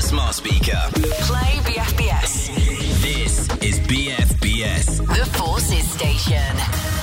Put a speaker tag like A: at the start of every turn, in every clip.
A: smart speaker.
B: Play BFBS.
A: This is BFBS.
B: The Forces Station.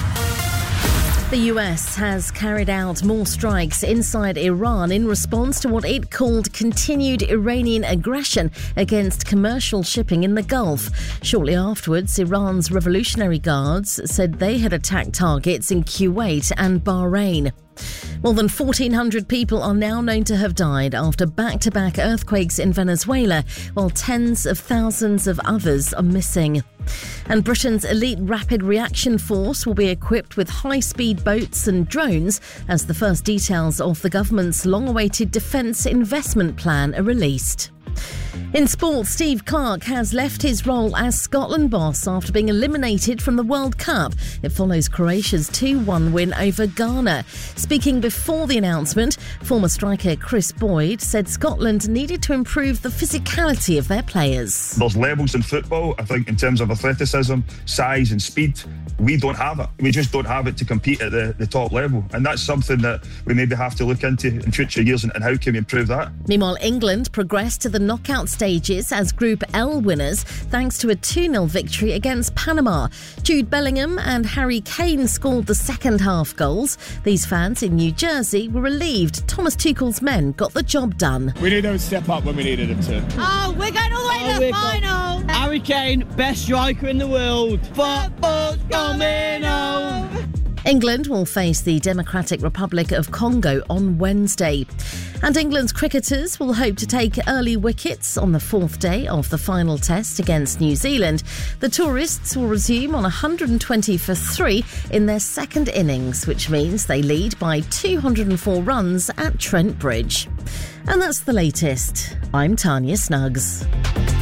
C: The US has carried out more strikes inside Iran in response to what it called continued Iranian aggression against commercial shipping in the Gulf. Shortly afterwards, Iran's Revolutionary Guards said they had attacked targets in Kuwait and Bahrain. More than 1,400 people are now known to have died after back-to-back earthquakes in Venezuela, while tens of thousands of others are missing. And Britain's elite rapid reaction force will be equipped with high-speed boats and drones as the first details of the government's long-awaited defence investment plan are released. In sport, Steve Clarke has left his role as Scotland boss after being eliminated from the World Cup. It follows Croatia's 2-1 win over Ghana. Speaking before the announcement, former striker Chris Boyd said Scotland needed to improve the physicality of their players.
D: There's levels in football, I think, in terms of athleticism, size and speed. We don't have it. We just don't have it to compete at the top level. And that's something that we maybe have to look into in future years, and how can we improve that?
C: Meanwhile, England progressed to the knockout stages as Group L winners thanks to a 2-0 victory against Panama. Jude Bellingham and Harry Kane scored the second half goals. These fans in New Jersey were relieved Thomas Tuchel's men got the job done.
E: We knew they would step up when we needed them to.
F: Oh, we're going all the way to the final.
G: Harry Kane, best striker in the world. Football's coming home.
C: England will face the Democratic Republic of Congo on Wednesday. And England's cricketers will hope to take early wickets on the fourth day of the final test against New Zealand. The tourists will resume on 120 for 3 in their second innings, which means they lead by 204 runs at Trent Bridge. And that's the latest. I'm Tanya Snuggs.